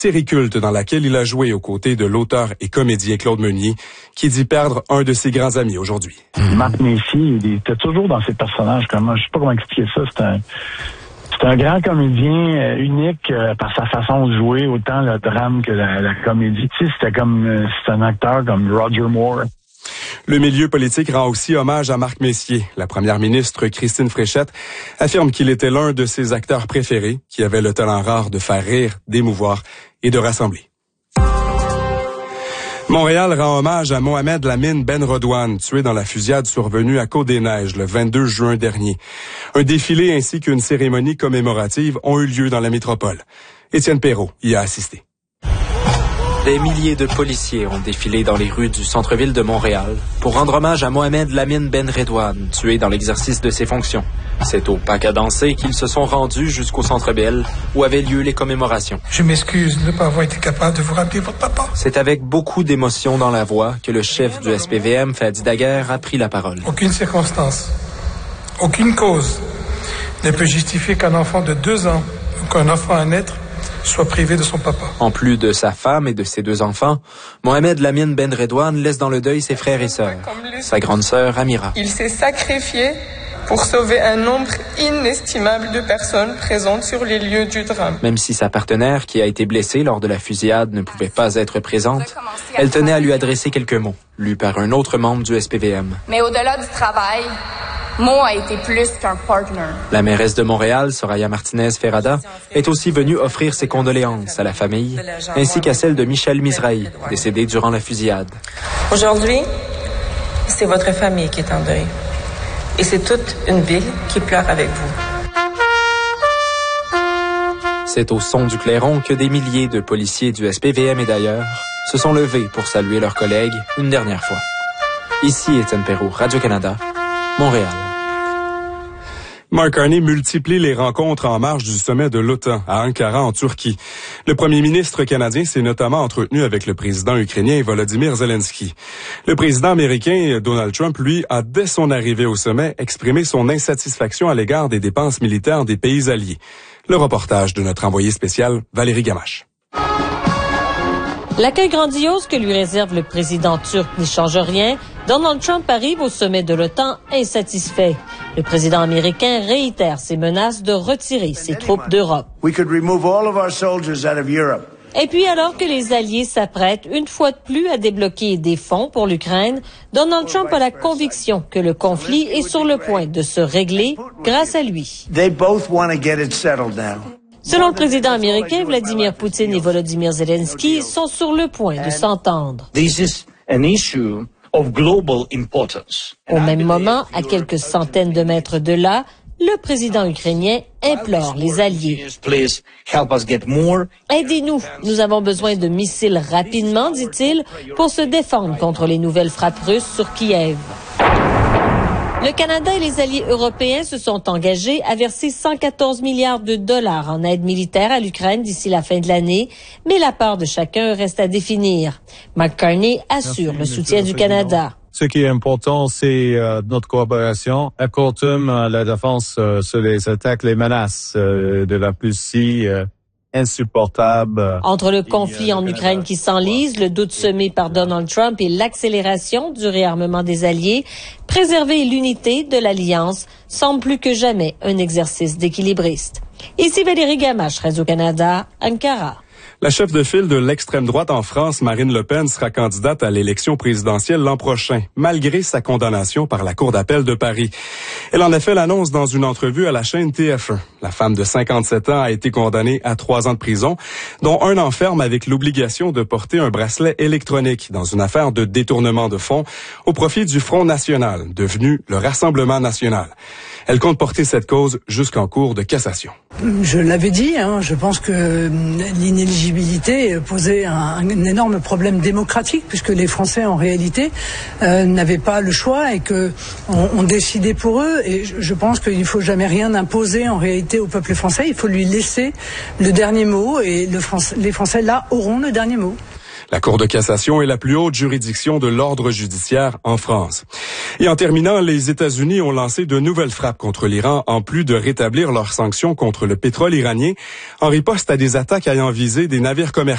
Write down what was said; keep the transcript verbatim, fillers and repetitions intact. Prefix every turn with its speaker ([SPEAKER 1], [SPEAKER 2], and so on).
[SPEAKER 1] série culte dans laquelle il a joué aux côtés de l'auteur et comédien Claude Meunier, qui dit perdre un de ses grands amis aujourd'hui.
[SPEAKER 2] Marc Messier, il était toujours dans ses personnages. Comme, je sais pas comment expliquer ça. C'est un, c'est un grand comédien euh, unique euh, par sa façon de jouer, autant le drame que la, la comédie. Tu sais, c'était comme, euh, c'est un acteur comme Roger Moore.
[SPEAKER 1] Le milieu politique rend aussi hommage à Marc Messier. La première ministre Christine Fréchette affirme qu'il était l'un de ses acteurs préférés, qui avait le talent rare de faire rire, d'émouvoir et de rassembler. Montréal rend hommage à Mohamed Lamine Ben Redouane, tué dans la fusillade survenue à Côte-des-Neiges le vingt-deux juin dernier. Un défilé ainsi qu'une cérémonie commémorative ont eu lieu dans la métropole. Étienne Perrault y a assisté.
[SPEAKER 3] Des milliers de policiers ont défilé dans les rues du centre-ville de Montréal pour rendre hommage à Mohamed Lamine Ben Redouane, tué dans l'exercice de ses fonctions. C'est au Pack à danser qu'ils se sont rendus jusqu'au Centre Bell, où avaient lieu les commémorations.
[SPEAKER 4] Je m'excuse de ne pas avoir été capable de vous rappeler votre papa.
[SPEAKER 3] C'est avec beaucoup d'émotion dans la voix que le chef du S P V M, Fadi Daguerre, a pris la parole.
[SPEAKER 4] Aucune circonstance, aucune cause ne peut justifier qu'un enfant de deux ans ou qu'un enfant à naître soit privé de son papa.
[SPEAKER 3] En plus de sa femme et de ses deux enfants, Mohamed Lamine Ben Redouane laisse dans le deuil ses frères et sœurs. Sa grande sœur, Amira.
[SPEAKER 5] Il s'est sacrifié pour sauver un nombre inestimable de personnes présentes sur les lieux du drame.
[SPEAKER 3] Même si sa partenaire, qui a été blessée lors de la fusillade, ne pouvait pas être présente, elle tenait à lui adresser quelques mots, lus par un autre membre du S P V M.
[SPEAKER 6] Mais au-delà du travail, Mo a été plus qu'un partner.
[SPEAKER 3] La mairesse de Montréal, Soraya Martinez-Ferrada, est aussi venue offrir ses condoléances à la famille, ainsi qu'à celle de Michel Mizrahi, décédé durant la fusillade.
[SPEAKER 7] Aujourd'hui, c'est votre famille qui est en deuil. Et c'est toute une ville qui pleure avec vous.
[SPEAKER 3] C'est au son du clairon que des milliers de policiers du S P V M et d'ailleurs se sont levés pour saluer leurs collègues une dernière fois. Ici Étienne Perrault, Radio-Canada, Montréal.
[SPEAKER 1] Mark Carney multiplie les rencontres en marge du sommet de l'OTAN à Ankara en Turquie. Le premier ministre canadien s'est notamment entretenu avec le président ukrainien Volodymyr Zelensky. Le président américain Donald Trump, lui, a dès son arrivée au sommet exprimé son insatisfaction à l'égard des dépenses militaires des pays alliés. Le reportage de notre envoyé spécial Valérie Gamache.
[SPEAKER 8] L'accueil grandiose que lui réserve le président turc n'y change rien. Donald Trump arrive au sommet de l'OTAN insatisfait. Le président américain réitère ses menaces de retirer ses troupes d'Europe. Et puis, alors que les Alliés s'apprêtent une fois de plus à débloquer des fonds pour l'Ukraine, Donald Trump a la conviction que le conflit est sur le point de se régler grâce à lui. Selon le président américain, Vladimir Poutine et Volodymyr Zelensky sont sur le point de s'entendre. Au même moment, à quelques centaines de mètres de là, le président ukrainien implore les alliés. Aidez-nous, nous avons besoin de missiles rapidement, dit-il, pour se défendre contre les nouvelles frappes russes sur Kiev. Le Canada et les alliés européens se sont engagés à verser cent quatorze milliards de dollars en aide militaire à l'Ukraine d'ici la fin de l'année, mais la part de chacun reste à définir. Mark Carney assure le soutien du Canada.
[SPEAKER 9] Ce qui est important, c'est euh, notre coopération. À court terme, la défense euh, sur les attaques, les menaces euh, de la Russie euh, insupportable.
[SPEAKER 8] Entre le conflit en Ukraine qui s'enlise, le doute semé par Donald Trump et l'accélération du réarmement des alliés, préserver l'unité de l'Alliance semble plus que jamais un exercice d'équilibriste. Ici Valérie Gamache, Radio-Canada, Ankara.
[SPEAKER 1] La chef de file de l'extrême droite en France, Marine Le Pen, sera candidate à l'élection présidentielle l'an prochain, malgré sa condamnation par la Cour d'appel de Paris. Elle en a fait l'annonce dans une entrevue à la chaîne T F un. La femme de cinquante-sept ans a été condamnée à trois ans de prison, dont un an ferme avec l'obligation de porter un bracelet électronique dans une affaire de détournement de fonds au profit du Front national, devenu le Rassemblement national. Elle compte porter cette cause jusqu'en cours de cassation.
[SPEAKER 10] Je l'avais dit, hein, je pense que l'inéligibilité posait un, un énorme problème démocratique, puisque les Français, en réalité, euh, n'avaient pas le choix et que on, on décidait pour eux. Et je, je pense qu'il ne faut jamais rien imposer, en réalité, au peuple français. Il faut lui laisser le dernier mot, et le France, les Français, là, auront le dernier mot.
[SPEAKER 1] La Cour de cassation est la plus haute juridiction de l'ordre judiciaire en France. Et en terminant, les États-Unis ont lancé de nouvelles frappes contre l'Iran, en plus de rétablir leurs sanctions contre le pétrole iranien, en riposte à des attaques ayant visé des navires commerciaux.